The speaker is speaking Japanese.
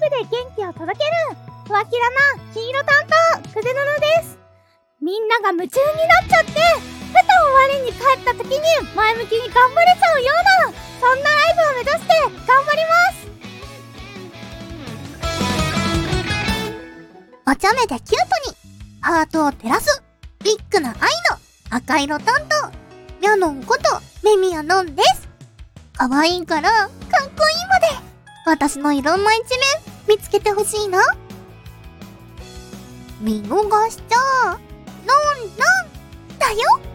ブで元気を届けるふわきらな黄色担当くずぬぬです。みんなが夢中になっちゃって、ふと我に帰った時に前向きに頑張れちゃうような、そんなライブを目指して頑張ります。お茶目でキュートにハートを照らすビッグな愛の赤色担当ミャノンことメミヤノンです。可愛いからかっこいいまで私のいろんな一面見つけてほしいな。見逃しちゃノンノンだよ。